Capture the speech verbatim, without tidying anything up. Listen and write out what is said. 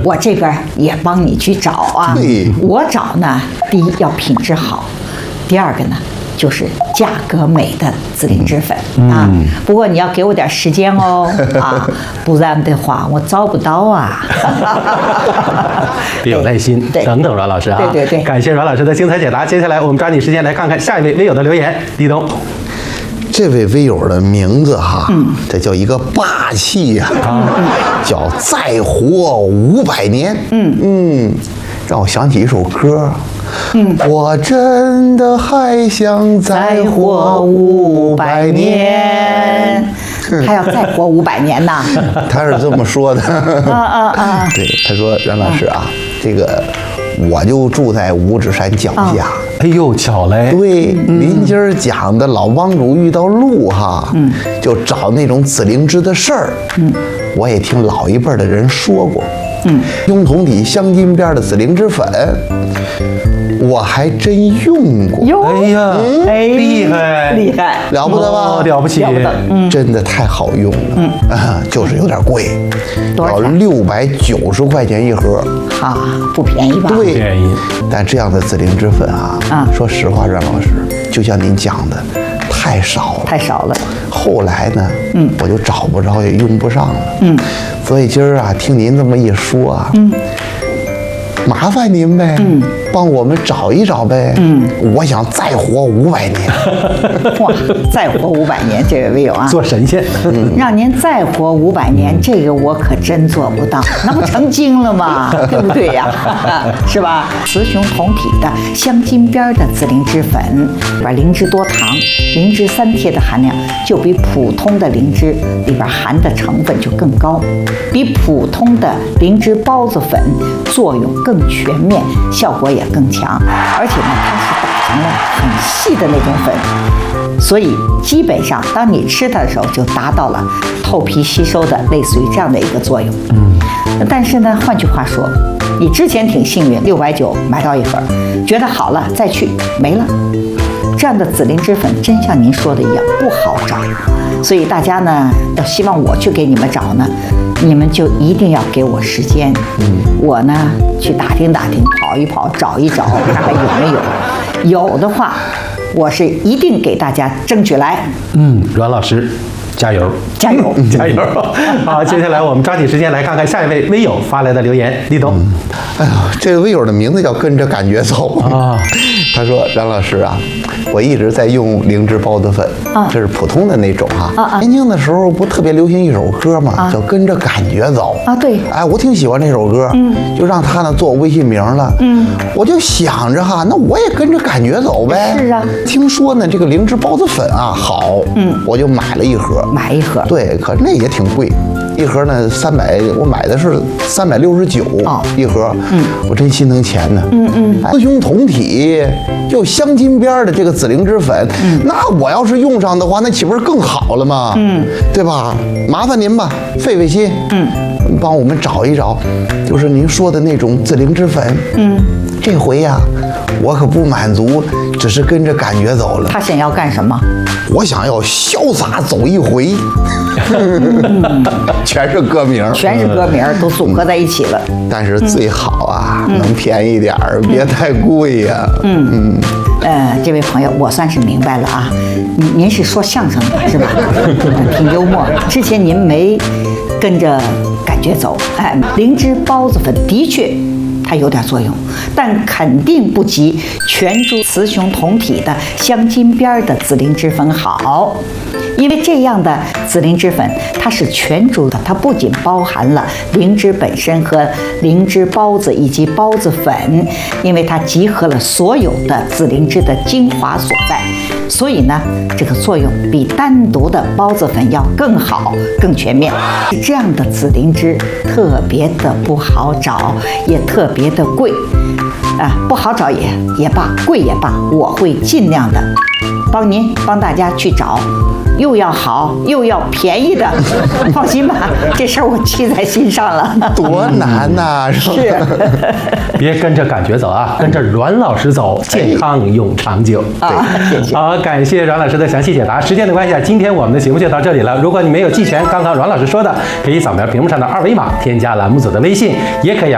我这边也帮你去找啊。 对， 我找呢，第一要品质好，第二个呢就是价格美的紫灵芝粉、嗯、啊。不过你要给我点时间哦啊，不然的话我找不到啊。 别有耐心，等等阮老师啊。 对对对， 感谢阮老师的精彩解答。接下来我们抓紧时间来看看下一位微友的留言，立冬。 这位微友的名字哈，嗯，这叫一个霸气呀、啊，嗯、叫再活五百年。嗯嗯，让我想起一首歌。嗯，我真的还想再活五百年。 他要再活五百年呐？ 他是这么说的。 啊啊啊！ 对，他说阮老师啊，这个我就住在五指山脚下。 哎呦，巧嘞！ 对，您今儿讲的老帮主遇到鹿哈，嗯，就找那种紫灵芝的事儿，嗯，我也听老一辈的人说过，嗯，雍同体镶金边的紫灵芝粉，我还真用过。 哎呀，哎，厉害， 厉害， 了不得吧？ 哦、了不起， 了不得， 嗯，真的太好用了，嗯啊，就是有点贵，要六百九十块钱一盒， 啊，不便宜吧？ 对， 便宜。 但这样的紫灵芝粉啊，啊，说实话，阮老师，就像您讲的，太少了， 太少了。 后来呢，嗯，我就找不着，也用不上了，嗯，所以今儿啊，听您这么一说啊，嗯。麻烦您呗，嗯，帮我们找一找呗，嗯，我想再活五百年。 哇，再活五百年，这位微友啊， 做神仙， 嗯，让您再活五百年，这个我可真做不到，那不成精了吗？对不对呀？是吧？雌雄同体的镶金边的紫灵芝粉，里边灵芝多糖、灵芝三萜的含量就比普通的灵芝里边含的成分就更高，比普通的灵芝孢子粉作用更全面，效果也更强，而且呢，它是打成了很细的那种粉，所以基本上当你吃它的时候，就达到了透皮吸收的类似于这样的一个作用。嗯，但是呢，换句话说，你之前挺幸运，六百九买到一盒，觉得好了再去没了。这样的紫灵芝粉真像您说的一样不好找，所以大家呢要希望我去给你们找呢，你们就一定要给我时间，嗯，我呢去打听打听，跑一跑，找一找，看看有没有，有的话，我是一定给大家争取来。 嗯，阮老师。加油！ 加油！ 加油！好，接下来我们抓紧时间来看看下一位微友发来的留言。立冬， 嗯、哎呦，这个微友的名字叫跟着感觉走啊。他说：“阮老师啊，我一直在用灵芝孢子粉，啊、这是普通的那种哈、啊。啊、年轻的时候不特别流行一首歌嘛，啊、叫《跟着感觉走》 啊。对， 哎，我挺喜欢这首歌，嗯，就让他呢做我微信名了，嗯，我就想着哈，那我也跟着感觉走呗。 是啊， 听说呢这个灵芝孢子粉啊好，嗯，我就买了一盒。” 买一盒， 对，可那也挺贵，一盒呢三百，我买的是三百六十九一盒，嗯，我真心疼钱呢，嗯嗯，雌雄同体就镶金边的这个紫灵芝粉，嗯，那我要是用上的话，那岂不是更好了吗？嗯，对吧？麻烦您吧，费费心，嗯，帮我们找一找，就是您说的那种紫灵芝粉，嗯，这回呀，我可不满足，只是跟着感觉走了。 他想要干什么？ 我想要潇洒走一回，嗯、全是歌名， 全是歌名都组合在一起了。 但是最好啊，嗯、能便宜点儿，嗯、别太贵呀、啊。嗯嗯。 呃，这位朋友，我算是明白了啊。您您是说相声的是吧？挺幽默。之前您没跟着感觉走，哎，灵芝孢子粉的确。它有点作用，但肯定不及全株雌雄同体的镶金边的紫灵芝粉好，因为这样的紫灵芝粉它是全株的，它不仅包含了灵芝本身和灵芝孢子以及孢子粉，因为它集合了所有的紫灵芝的精华所在，所以呢，这个作用比单独的孢子粉要更好、更全面。这样的紫灵芝特别的不好找，也特别。别的贵，啊，不好找也也罢，贵也罢，我会尽量的帮您帮大家去找，又要好又要便宜的，放心吧，这事儿我记在心上了。 多难呐、啊！ 是， 别跟着感觉走啊，跟着阮老师走，健康永长久。 啊，谢谢。 好，感谢阮老师的详细解答。时间的关系啊，今天我们的节目就到这里了。如果你没有记全刚刚阮老师说的，可以扫描屏幕上的二维码，添加栏目组的微信，也可以、啊。